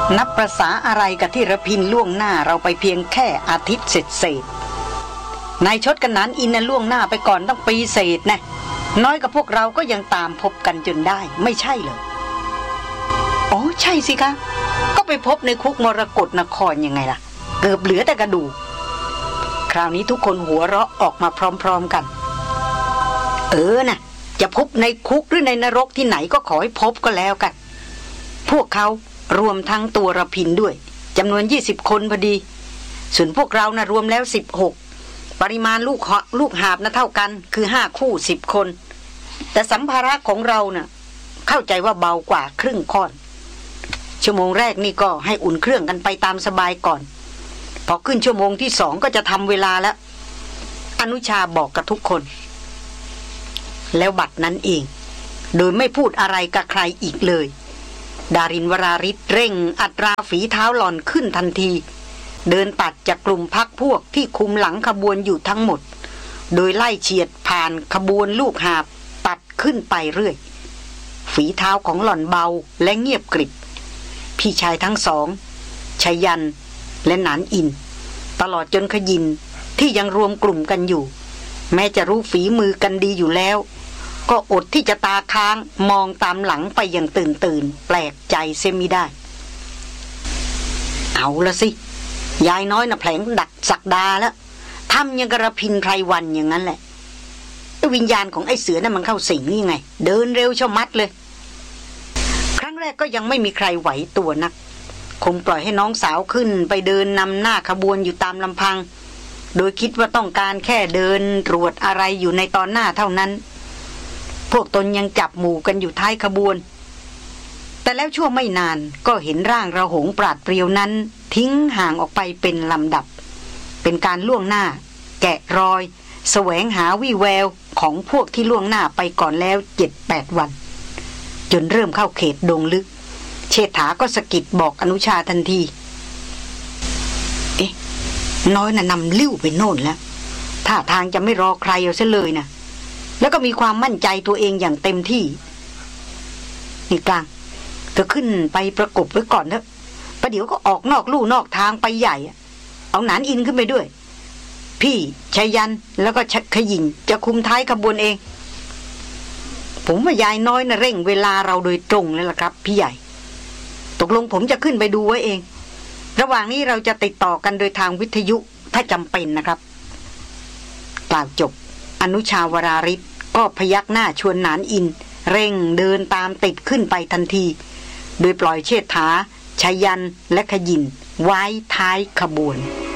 นับประสาอะไรกับที่ระพินล่วงหน้าเราไปเพียงแค่อาทิตย์เศษนายชดกันนั้นอินน่ะล่วงหน้าไปก่อนตั้งปีเศษนะน้อยกับพวกเราก็ยังตามพบกันจนได้ไม่ใช่เหรออ๋อใช่สิคะก็ไปพบในคุกมรกตนครยังไงล่ะเกือบเหลือแต่กระดูกคราวนี้ทุกคนหัวเราะออกมาพร้อมๆกันน่ะจะพบในคุกหรือในนรกที่ไหนก็ขอให้พบก็แล้วกันพวกเขารวมทั้งตัวระพินด้วยจำนวน20คนพอดีส่วนพวกเรานะรวมแล้ว16ปริมาณลูกหาบนะเท่ากันคือ5คู่10คนแต่สัมภาระของเราน่ะเข้าใจว่าเบากว่าครึ่งค่อนชั่วโมงแรกนี่ก็ให้อุ่นเครื่องกันไปตามสบายก่อนพอขึ้นชั่วโมงที่2ก็จะทำเวลาแล้วอนุชาบอกกับทุกคนแล้วบัดนั้นเองโดยไม่พูดอะไรกับใครอีกเลยดารินวราริศเร่งอัตราฝีเท้าหล่อนขึ้นทันทีเดินตัดจากกลุ่มพักพวกที่คุมหลังขบวนอยู่ทั้งหมดโดยไล่เฉียดผ่านขบวนลูกหาบตัดขึ้นไปเรื่อยฝีเท้าของหล่อนเบาและเงียบกริบพี่ชายทั้งสองชยันและหนานอินตลอดจนขยินที่ยังรวมกลุ่มกันอยู่แม้จะรู้ฝีมือกันดีอยู่แล้วก็อดที่จะตาค้างมองตามหลังไปอย่างตื่นแปลกใจเสียมิได้เอาละสิยายน้อยน่ะแผลงดักศักดาแล้วทำยังกระพินไพรวันอย่างนั้นแหละวิญญาณของไอ้เสือนั่นมันเข้าสิงนี่ไงเดินเร็วชะมัดเลยครั้งแรกก็ยังไม่มีใครไหวตัวนักคงปล่อยให้น้องสาวขึ้นไปเดินนำหน้าขบวนอยู่ตามลำพังโดยคิดว่าต้องการแค่เดินตรวจอะไรอยู่ในตอนหน้าเท่านั้นพวกตนยังจับหมู่กันอยู่ท้ายขบวนแต่แล้วชั่วไม่นานก็เห็นร่างระหงปราดเปรียวนั้นทิ้งห่างออกไปเป็นลำดับเป็นการล่วงหน้าแกะรอยแสวงหาวี่แววของพวกที่ล่วงหน้าไปก่อนแล้ว 7-8 วันจนเริ่มเข้าเขตดงลึกเชษฐาก็สะกิดบอกอนุชาทันทีน้อยน่ะนำลิ้วไปโน่นแล้วท่าทางจะไม่รอใครเอาซะเลยนะแล้วก็มีความมั่นใจตัวเองอย่างเต็มที่นี่กลางเธอขึ้นไปประกบไว้ก่อนเถอะประเดี๋ยวก็ออกนอกลู่นอกทางไปใหญ่เอาหนานอินขึ้นไปด้วยพี่ชายันแล้วก็ขยิงจะคุมท้ายขบวนเองผมว่ายายน้อยน่ะเร่งเวลาเราโดยตรงเลยล่ะครับพี่ใหญ่ตกลงผมจะขึ้นไปดูไว้เองระหว่างนี้เราจะติดต่อกันโดยทางวิทยุถ้าจำเป็นนะครับกล่าวจบอนุชาวราริศก็พยักหน้าชวนหนานอินเร่งเดินตามติดขึ้นไปทันทีโดยปล่อยเชษฐาชายันและขยินไว้ท้ายขบวน